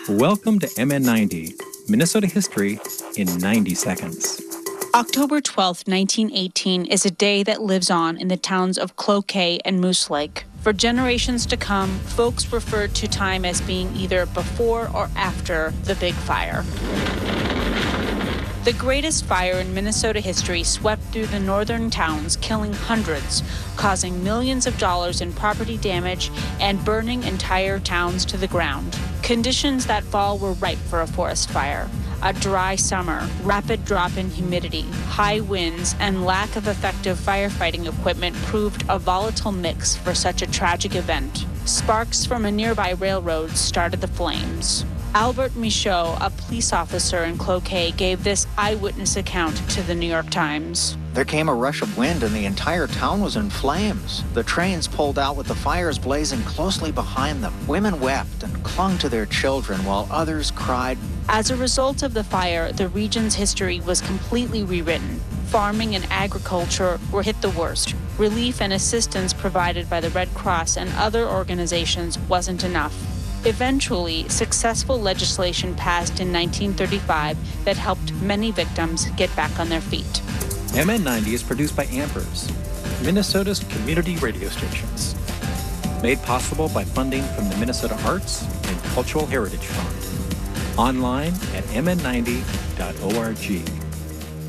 Welcome to MN90, Minnesota History in 90 seconds. October 12, 1918 is a day that lives on in the towns of Cloquet and Moose Lake. For generations to come, folks referred to time as being either before or after the Big Fire. The greatest fire in Minnesota history swept through the northern towns, killing hundreds, causing millions of dollars in property damage, and burning entire towns to the ground. Conditions that fall were ripe for a forest fire. A dry summer, rapid drop in humidity, high winds, and lack of effective firefighting equipment proved a volatile mix for such a tragic event. Sparks from a nearby railroad started the flames. Albert Michaud, a police officer in Cloquet, gave this eyewitness account to the New York Times. There came a rush of wind and the entire town was in flames. The trains pulled out with the fires blazing closely behind them. Women wept and clung to their children while others cried. As a result of the fire, the region's history was completely rewritten. Farming and agriculture were hit the worst. Relief and assistance provided by the Red Cross and other organizations wasn't enough. Eventually, successful legislation passed in 1935 that helped many victims get back on their feet. MN90 is produced by Ampers, Minnesota's community radio stations. Made possible by funding from the Minnesota Arts and Cultural Heritage Fund. Online at mn90.org.